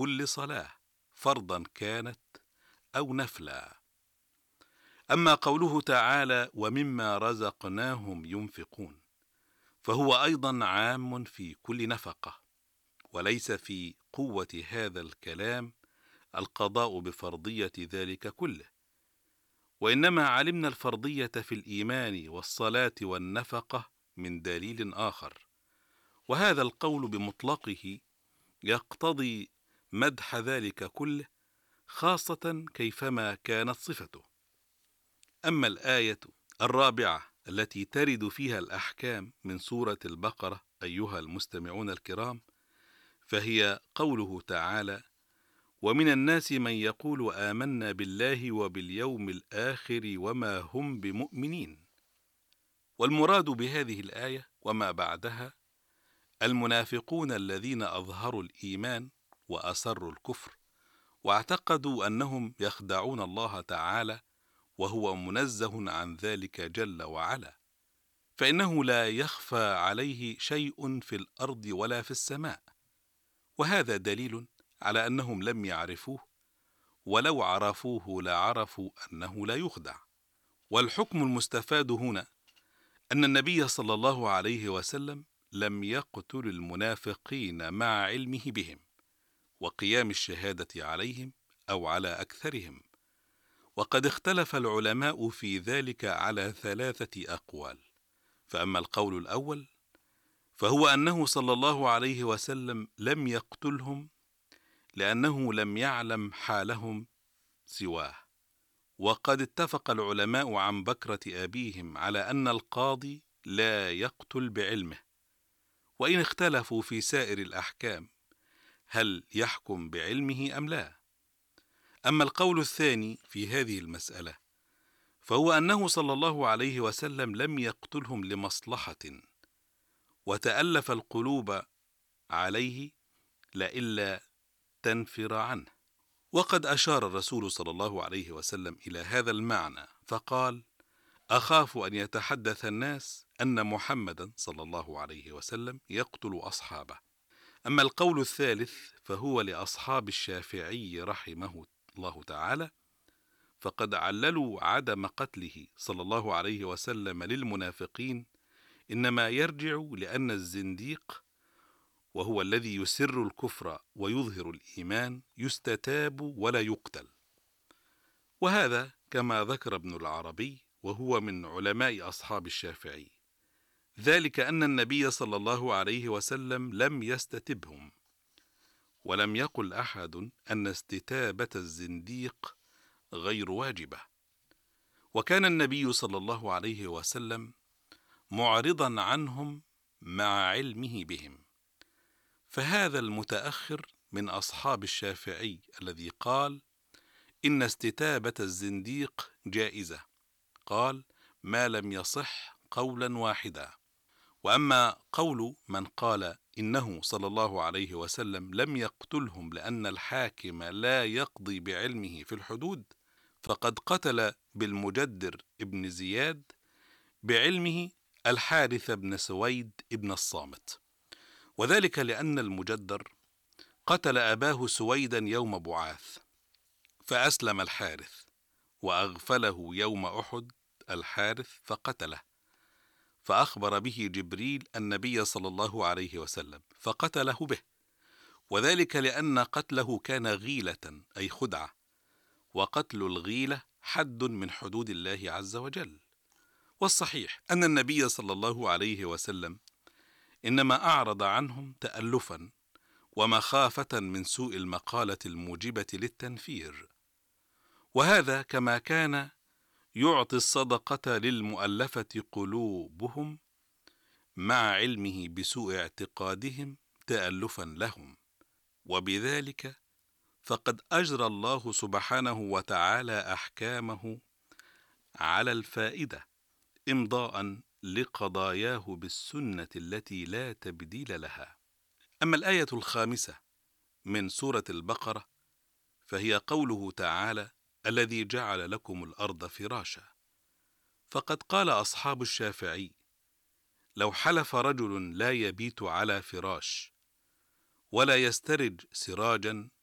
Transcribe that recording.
كل صلاة فرضا كانت أو نفلا. أما قوله تعالى ومما رزقناهم ينفقون، فهو أيضا عام في كل نفقة، وليس في قوة هذا الكلام القضاء بفرضية ذلك كله، وإنما علمنا الفرضية في الإيمان والصلاة والنفقة من دليل آخر، وهذا القول بمطلقه يقتضي مدح ذلك كله، خاصة كيفما كانت صفته. أما الآية الرابعة التي ترد فيها الأحكام من سورة البقرة أيها المستمعون الكرام، فهي قوله تعالى ومن الناس من يقول آمنا بالله وباليوم الآخر وما هم بمؤمنين. والمراد بهذه الآية وما بعدها المنافقون الذين أظهروا الإيمان وأسروا الكفر، واعتقدوا أنهم يخدعون الله تعالى وهو منزه عن ذلك جل وعلا، فإنه لا يخفى عليه شيء في الأرض ولا في السماء، وهذا دليل على أنهم لم يعرفوه، ولو عرفوه لعرفوا أنه لا يخدع. والحكم المستفاد هنا أن النبي صلى الله عليه وسلم لم يقتل المنافقين مع علمه بهم وقيام الشهادة عليهم أو على أكثرهم، وقد اختلف العلماء في ذلك على 3 أقوال. فأما القول الأول فهو أنه صلى الله عليه وسلم لم يقتلهم لأنه لم يعلم حالهم سواه، وقد اتفق العلماء عن بكرة أبيهم على أن القاضي لا يقتل بعلمه، وإن اختلفوا في سائر الأحكام هل يحكم بعلمه أم لا. أما القول الثاني في هذه المسألة فهو أنه صلى الله عليه وسلم لم يقتلهم لمصلحة، وتألف القلوب عليه لئلا تنفر عنه. وقد أشار الرسول صلى الله عليه وسلم إلى هذا المعنى فقال أخاف أن يتحدث الناس أن محمدا صلى الله عليه وسلم يقتل أصحابه. أما القول الثالث فهو لأصحاب الشافعي رحمه الله تعالى، فقد عللوا عدم قتله صلى الله عليه وسلم للمنافقين إنما يرجع لأن الزنديق وهو الذي يسر الكفر ويظهر الإيمان يستتاب ولا يقتل. وهذا كما ذكر ابن العربي وهو من علماء أصحاب الشافعي، ذلك أن النبي صلى الله عليه وسلم لم يستتبهم، ولم يقل أحد أن استتابة الزنديق غير واجبة، وكان النبي صلى الله عليه وسلم معرضا عنهم مع علمه بهم. فهذا المتأخر من أصحاب الشافعي الذي قال إن استتابة الزنديق جائزة، قال ما لم يصح قولا واحدا. وأما قول من قال إنه صلى الله عليه وسلم لم يقتلهم لأن الحاكم لا يقضي بعلمه في الحدود، فقد قتل بالمجدر ابن زياد بعلمه الحارث بن سويد ابن الصامت، وذلك لأن المجدر قتل أباه سويدا يوم بعاث، فأسلم الحارث، وأغفله يوم أحد الحارث فقتله، فأخبر به جبريل النبي صلى الله عليه وسلم فقتله به، وذلك لأن قتله كان غيلة أي خدعة، وقتل الغيلة حد من حدود الله عز وجل. والصحيح أن النبي صلى الله عليه وسلم إنما أعرض عنهم تألفا ومخافة من سوء المقالة الموجبة للتنفير، وهذا كما كان يعطي الصدقة للمؤلفة قلوبهم مع علمه بسوء اعتقادهم تألفا لهم، وبذلك فقد أجرى الله سبحانه وتعالى أحكامه على الفائدة إمضاء لقضاياه بالسنة التي لا تبديل لها. أما الآية الخامسة من سورة البقرة فهي قوله تعالى الذي جعل لكم الأرض فراشا. فقد قال أصحاب الشافعي لو حلف رجل لا يبيت على فراش ولا يسترج سراجا